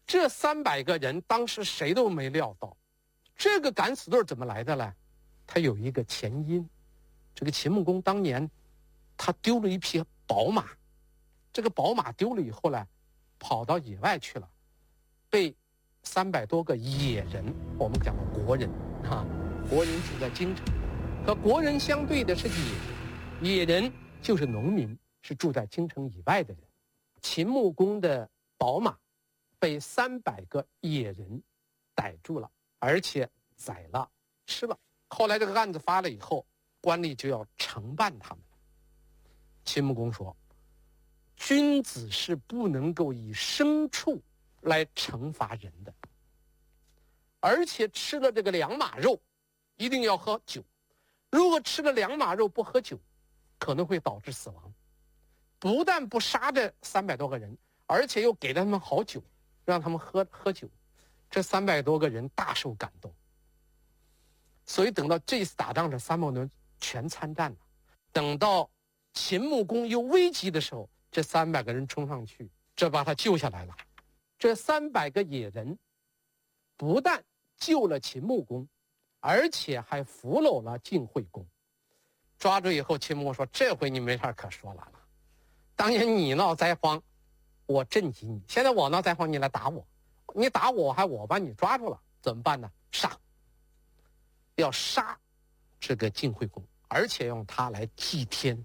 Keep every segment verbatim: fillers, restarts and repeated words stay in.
这三百个人当时谁都没料到，这个敢死队怎么来的呢？他有一个前因。这个秦穆公当年他丢了一匹宝马，这个宝马丢了以后呢，跑到野外去了，被三百多个野人，我们讲的国人啊，国人住在京城，和国人相对的是野人，野人就是农民，是住在京城以外的人。秦穆公的宝马被三百个野人逮住了，而且宰了吃了。后来这个案子发了以后，官吏就要惩办他们。秦穆公说，君子是不能够以牲畜来惩罚人的，而且吃了这个良马肉一定要喝酒，如果吃了良马肉不喝酒，可能会导致死亡。不但不杀这三百多个人，而且又给了他们好酒，让他们喝喝酒。这三百多个人大受感动，所以等到这次打仗，这三百多人全参战了。等到秦穆公有危急的时候，这三百个人冲上去，这把他救下来了。这三百个野人不但救了秦穆公，而且还俘虏了晋惠公。抓住以后，秦穆公说：“这回你没啥可说了。当年你闹灾荒，我赈济你；现在我闹灾荒，你来打我。你打我，还我把你抓住了，怎么办呢？杀！要杀这个晋惠公，而且用他来祭天。”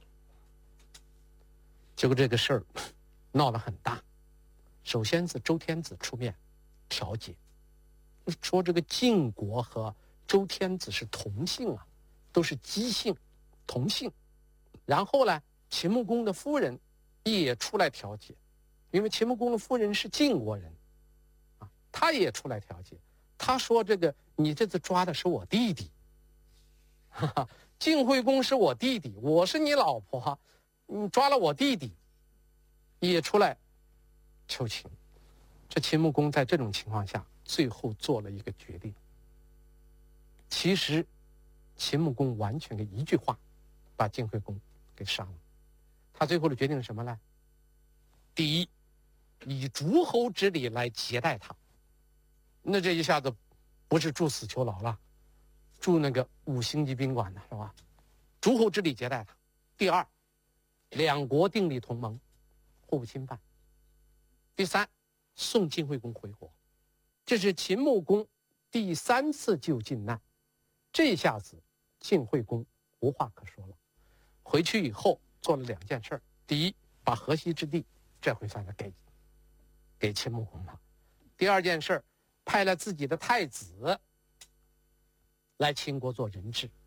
结果这个事儿闹得很大。首先是周天子出面调解，说这个晋国和周天子是同姓啊，都是姬姓，同姓。然后呢，秦穆公的夫人也出来调解，因为秦穆公的夫人是晋国人啊，他也出来调解。他说：“这个你这次抓的是我弟弟，哈哈，晋惠公是我弟弟，我是你老婆，你抓了我弟弟。”也出来求情。这秦穆公在这种情况下，最后做了一个决定。其实，秦穆公完全的一句话，把晋惠公给杀了。他最后的决定是什么呢？第一，以诸侯之礼来接待他。那这一下子不是住死囚牢了，住那个五星级宾馆呢，是吧？诸侯之礼接待他。第二，两国订立同盟，互不侵犯。第三，送晋惠公回国。这是秦穆公第三次救晋难。这下子晋惠公无话可说了。回去以后做了两件事。第一，把河西之地这回算是给给秦穆公了。第二件事，派了自己的太子来秦国做人质，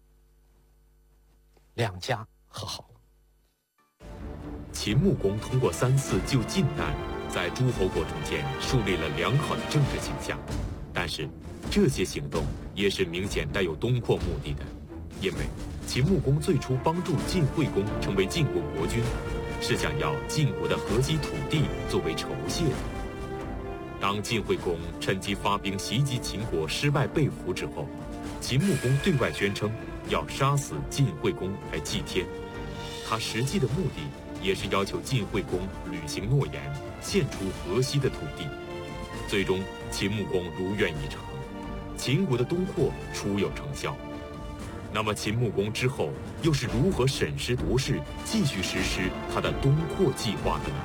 两家和好了。 秦穆公通过三次救晋难，在诸侯国中间树立了良好的政治形象。但是，这些行动也是明显带有东扩目的的，因为秦穆公最初帮助晋惠公成为晋国国君，是想要晋国的河西土地作为酬谢的。当晋惠公趁机发兵袭击秦国失败被俘之后，秦穆公对外宣称要杀死晋惠公来祭天。他实际的目的也是要求晋惠公履行诺言，献出河西的土地。最终，秦穆公如愿以偿，秦国的东扩初有成效。那么，秦穆公之后又是如何审时度势，继续实施他的东扩计划的呢？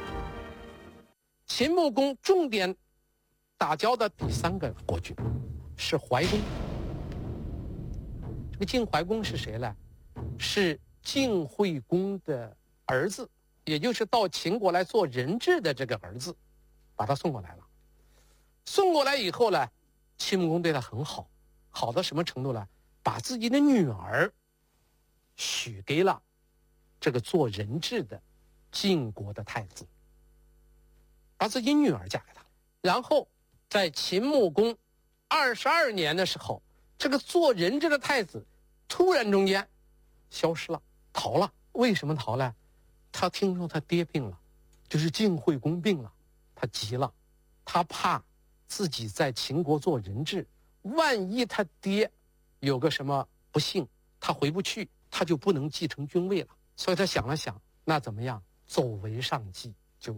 秦穆公重点打交的第三个国君是怀公。这个晋怀公是谁呢？是晋惠公的儿子，也就是到秦国来做人质的这个儿子，把他送过来了。送过来以后呢，秦穆公对他很好，好到什么程度呢？把自己的女儿许给了这个做人质的晋国的太子，把自己女儿嫁给他。然后在秦穆公二十二年的时候，这个做人质的太子突然中间消失了，逃了。为什么逃呢？他听说他爹病了，就是晋惠公病了，他急了，他怕自己在秦国做人质，万一他爹有个什么不幸，他回不去，他就不能继承君位了。所以他想了想，那怎么样？走为上计，就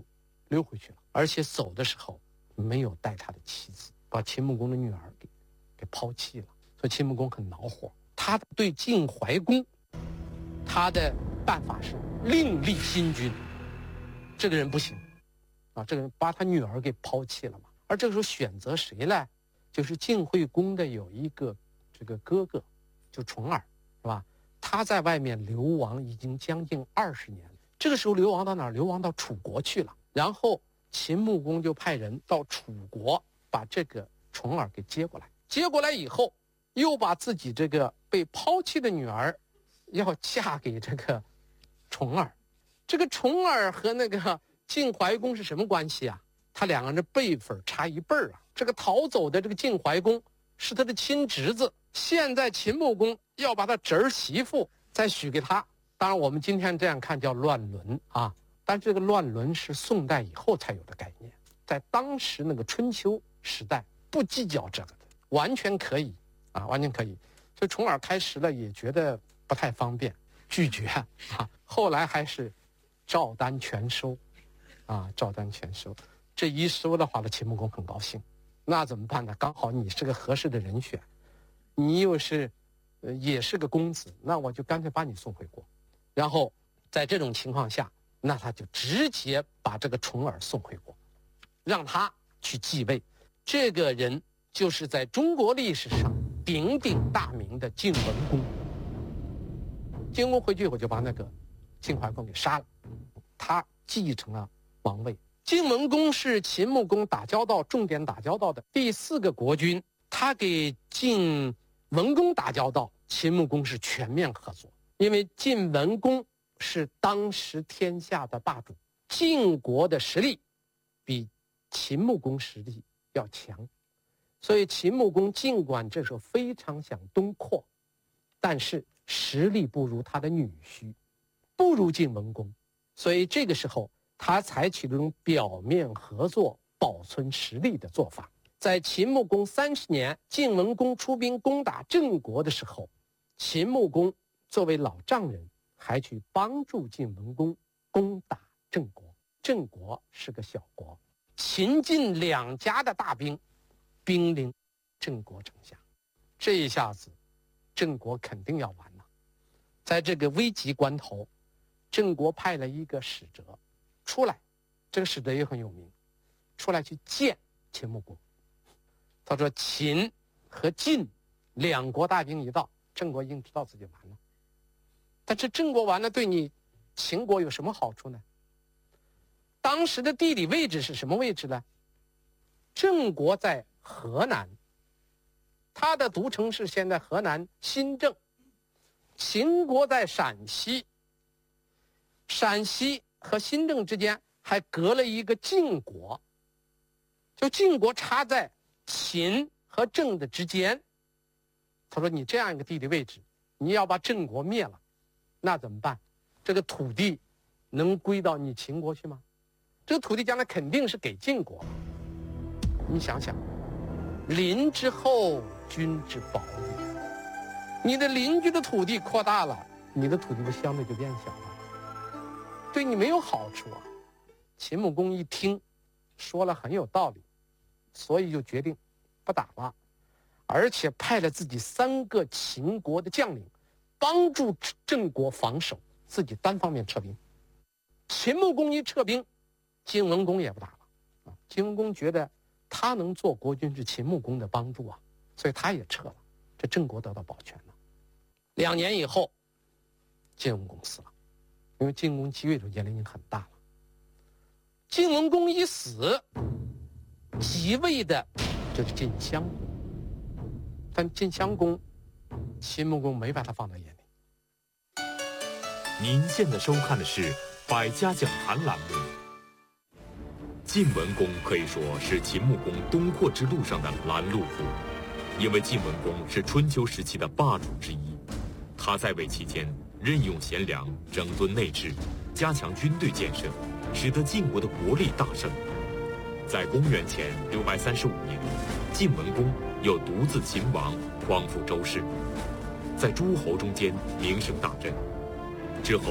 溜回去了，而且走的时候没有带他的妻子，把秦穆公的女儿给给抛弃了。所以秦穆公很恼火，他对晋怀公，他的办法是另立新君。这个人不行啊，这个人把他女儿给抛弃了嘛。而这个时候选择谁呢？就是晋惠公的有一个这个哥哥，就重耳，是吧？他在外面流亡已经将近二十年了。这个时候流亡到哪儿？流亡到楚国去了。然后秦穆公就派人到楚国把这个重耳给接过来。接过来以后，又把自己这个被抛弃的女儿要嫁给这个重耳。这个重耳和那个晋怀公是什么关系啊？他两个人辈分差一辈儿啊。这个逃走的这个晋怀公是他的亲侄子，现在秦穆公要把他侄儿媳妇再许给他。当然我们今天这样看叫乱伦啊，但这个乱伦是宋代以后才有的概念，在当时那个春秋时代不计较这个的，完全可以啊，完全可以。所以重耳开始了也觉得不太方便，拒绝啊。后来还是照单全收啊，照单全收。这一收的话呢，秦穆公很高兴。那怎么办呢？刚好你是个合适的人选，你又是呃也是个公子，那我就干脆把你送回国。然后在这种情况下，那他就直接把这个重耳送回国，让他去继位。这个人就是在中国历史上鼎鼎大名的晋文公。晋文公回去以后就把那个晋怀公给杀了，他继承了王位。晋文公是秦穆公打交道重点打交道的第四个国君，他给晋文公打交道，秦穆公是全面合作。因为晋文公是当时天下的霸主，晋国的实力比秦穆公实力要强，所以秦穆公尽管这时候非常想东扩，但是实力不如他的女婿，不如晋文公，所以这个时候他采取这种表面合作、保存实力的做法。在秦穆公三十年，晋文公出兵攻打郑国的时候，秦穆公作为老丈人，还去帮助晋文公攻打郑国。郑国是个小国，秦晋两家的大兵兵临郑国城下，这一下子郑国肯定要完了。在这个危急关头，郑国派了一个使者出来，这个使者也很有名，出来去见秦穆公。他说秦和晋两国大兵一到，郑国已经知道自己完了，但是郑国完了对你秦国有什么好处呢？当时的地理位置是什么位置呢？郑国在河南，它的都城是现在河南新郑。秦国在陕西，陕西和新郑之间还隔了一个晋国，就晋国插在秦和郑的之间。他说你这样一个地理位置，你要把郑国灭了，那怎么办？这个土地能归到你秦国去吗？这个土地将来肯定是给晋国。你想想，邻之厚，君之薄也。你的邻居的土地扩大了，你的土地不相对就变小了，对你没有好处啊。秦穆公一听，说了很有道理，所以就决定不打了，而且派了自己三个秦国的将领帮助郑国防守，自己单方面撤兵。秦穆公一撤兵，晋文公也不打了啊。晋文公觉得他能做国君是秦穆公的帮助啊，所以他也撤了，这郑国得到保全了。两年以后，晋文公死了，因为晋文公继位的时候年龄已经很大了。晋文公一死，即位的就是晋襄公，但晋襄公秦穆公没把他放在眼里。 您现在收看的是《百家讲坛》栏目。晋文公可以说是秦穆公东扩之路上的拦路虎，因为晋文公是春秋时期的霸主之一。他在位期间任用贤良，整顿内治，加强军队建设，使得晋国的国力大盛。在公元前六百三十五年，晋文公又独自秦王，匡复周室，在诸侯中间名声大振。之后，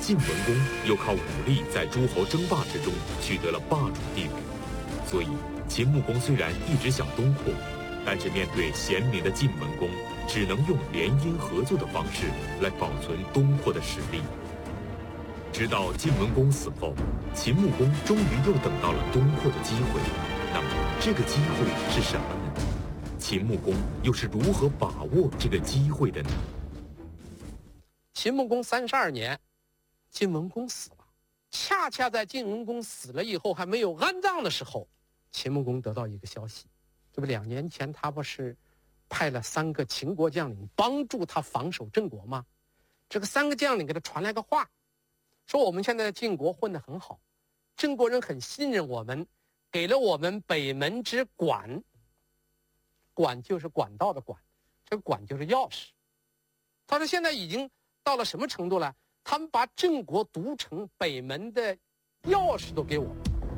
晋文公又靠武力在诸侯争霸之中取得了霸主地位，所以秦穆公虽然一直想东扩，但是面对贤明的晋文公，只能用联姻合作的方式来保存东扩的实力。直到晋文公死后，秦穆公终于又等到了东扩的机会。那么这个机会是什么呢？秦穆公又是如何把握这个机会的呢？ 秦穆公三十二年，晋文公死了。恰恰在晋文公死了以后，还没有安葬的时候，秦穆公得到一个消息，这不两年前他不是派了三个秦国将领帮助他防守郑国吗？这个三个将领给他传来个话，说我们现在在晋国混得很好，郑国人很信任我们，给了我们北门之管，管就是管道的管，这个管就是钥匙。他说现在已经到了什么程度了？他们把郑国独城北门的钥匙都给我们，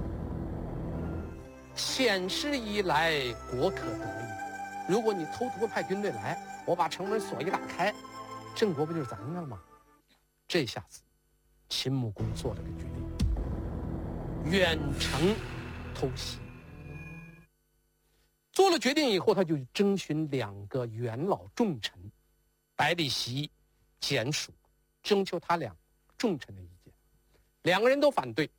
显示以来，国可得也。如果你偷偷派军队来，我把城门锁一打开，郑国不就是咱的了吗？这下子，秦穆公做了个决定，远程偷袭。做了决定以后，他就征询两个元老重臣，百里奚、简属，征求他俩重臣的意见。两个人都反对，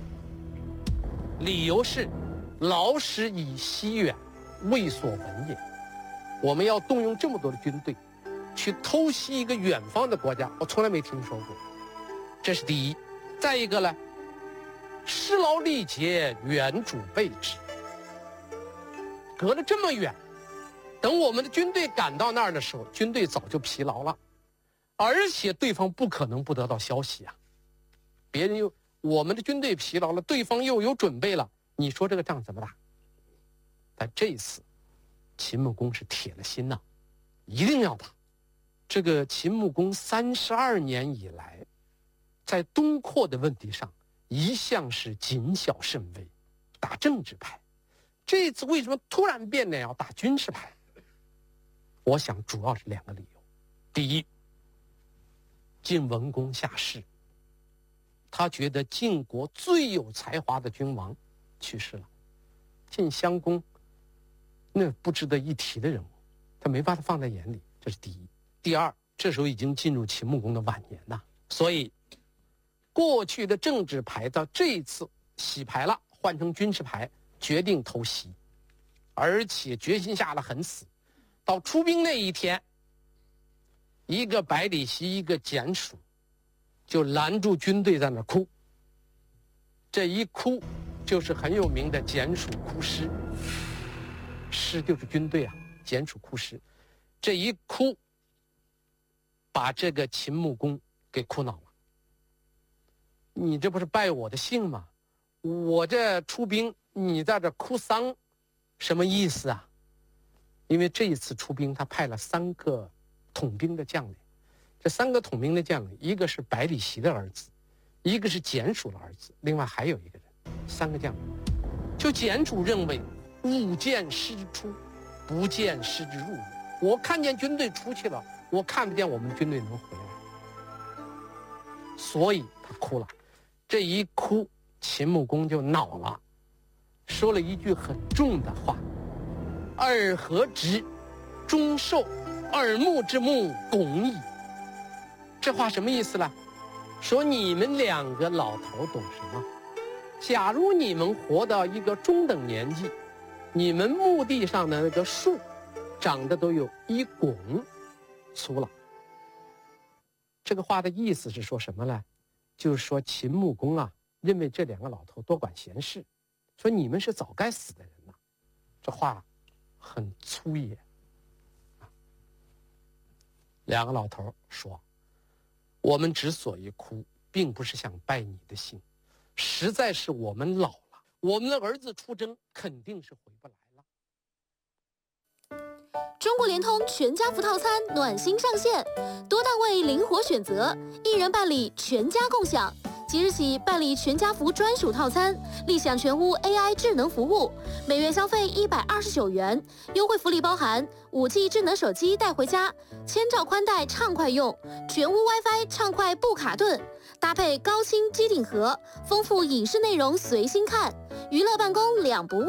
理由是老使以西远，未所闻也。我们要动用这么多的军队去偷袭一个远方的国家，我从来没听说过。这是第一。再一个呢，失劳力竭，远主备之。隔了这么远，等我们的军队赶到那儿的时候，军队早就疲劳了，而且对方不可能不得到消息啊。别人又我们的军队疲劳了，对方又有准备了，你说这个仗怎么打？但这一次秦穆公是铁了心呐、啊，一定要打。这个秦穆公三十二年以来，在东扩的问题上一向是谨小慎微，打政治牌。这次为什么突然变得要打军事牌？我想主要是两个理由。第一，晋文公下世，他觉得晋国最有才华的君王去世了，晋襄公那不值得一提的人物，他没把他放在眼里，这是第一。第二，这时候已经进入秦穆公的晚年了，所以过去的政治牌到这一次洗牌了，换成军事牌，决定偷袭，而且决心下了很死。到出兵那一天，一个百里奚，一个简属，就拦住军队在那哭。这一哭，就是很有名的简属哭师。师就是军队啊，简属哭师。这一哭，把这个秦穆公给哭恼了。你这不是败我的兴吗？我这出兵，你在这哭丧，什么意思啊？因为这一次出兵，他派了三个统兵的将领。这三个统兵的将领，一个是百里奚的儿子，一个是简属的儿子，另外还有一个人，三个将领。就简属认为，勿见师之出，不见师之入。我看见军队出去了，我看不见我们的军队能回来，所以他哭了。这一哭，秦穆公就恼了，说了一句很重的话：“尔何直，终寿，耳目之目，拱矣。”这话什么意思呢？说你们两个老头懂什么？假如你们活到一个中等年纪，你们墓地上的那个树长得都有一拱粗了。这个话的意思是说什么呢？就是说秦穆公啊，认为这两个老头多管闲事，说你们是早该死的人呐、啊。这话很粗野。两个老头说，我们之所以哭，并不是想败你的兴，实在是我们老了，我们的儿子出征肯定是回不来了。 中国联通全家福套餐暖心上线，多档位灵活选择，一人办理全家共享， 即日起办理全家福专属套餐，立享全屋 A I 智能服务，每月消费一百二十九元，优惠福利包含五 G 智能手机带回家，千兆宽带畅快用，全屋 WiFi 畅快不卡顿，搭配高清机顶盒，丰富影视内容随心看，娱乐办公两不误。